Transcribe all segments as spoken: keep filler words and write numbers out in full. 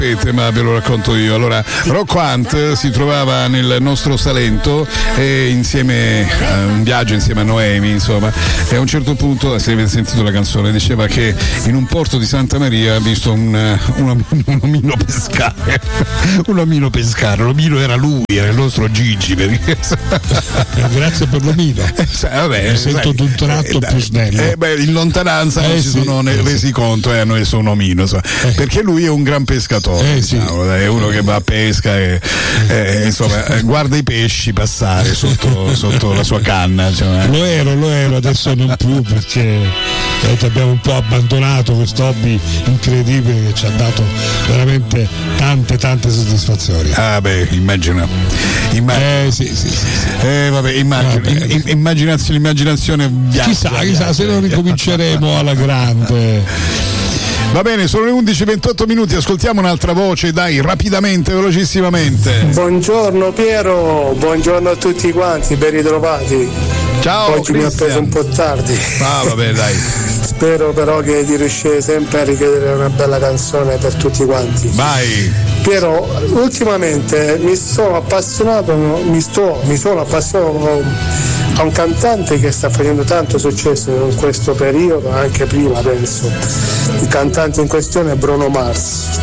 sapete, ma ve lo racconto io. Allora, Rocco Hunt si trovava nel nostro Salento e insieme a un viaggio insieme a Noemi, insomma, e a un certo punto, se avete sentito la canzone, diceva che in un porto di Santa Maria ha visto un, un, un omino pescare. Un omino pescare, l'omino era lui, era il nostro Gigi. Perché... Grazie per l'omino. Eh, vabbè, mi sento d'un tratto eh, più snello. Eh, beh, in lontananza eh, non si sì, sono eh, resi sì. conto e eh, hanno messo un omino, so. eh. perché lui è un gran pescatore, eh, diciamo, sì. è uno che va a pesca e eh, insomma guarda i pesci passare sotto, sotto la sua canna, cioè. Lo ero, lo ero, adesso non più perché eh, abbiamo un po' abbandonato questo hobby incredibile che ci ha dato veramente tante tante soddisfazioni. Ah beh, immagina, immagina. Eh sì sì sì, sì. Eh, vabbè, immagina, vabbè. In, immaginazione, l'immaginazione viaggia, chissà, viaggia, chissà se non ricominceremo alla grande. Va bene, sono le undici e ventotto minuti, ascoltiamo un'altra voce, dai, rapidamente, velocissimamente. Buongiorno Piero, buongiorno a tutti quanti, ben ritrovati. Ciao. Oggi Christian. Mi ha preso un po' tardi. Ah, vabbè, dai. Spero però che di riuscire sempre a richiedere una bella canzone per tutti quanti. Vai. Piero, ultimamente mi sono appassionato, mi sto, mi sono appassionato a un cantante che sta facendo tanto successo in questo periodo, anche prima penso. Il cantante in questione è Bruno Mars.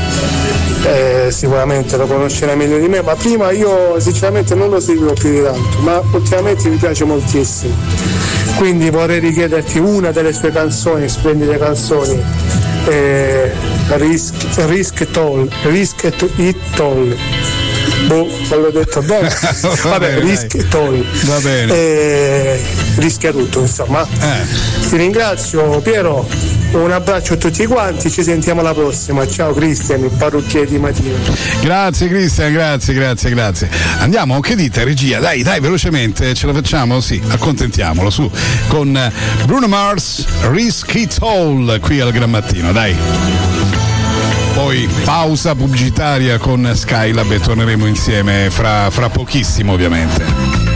Eh, sicuramente lo conoscerà meglio di me, ma prima io sinceramente non lo seguivo più di tanto, ma ultimamente mi piace moltissimo. Quindi vorrei richiederti una delle sue canzoni, splendide canzoni, eh, Risk, Risk It All, Risk It All. Boh, l'ho detto bene. Va Vabbè, bene, Risk It All. Va bene. Eh, rischia tutto, insomma. Eh. Ti ringrazio Piero, un abbraccio a tutti quanti, ci sentiamo alla prossima. Ciao Cristian, il parrucchiere di Matino. Grazie Cristian, grazie, grazie, grazie. Andiamo, che dite regia? Dai, dai, velocemente, ce la facciamo? Sì, accontentiamolo, su, con Bruno Mars, Risk It All, qui al Gran Mattino, dai. Poi pausa pubblicitaria con Skylab e torneremo insieme fra, fra pochissimo ovviamente.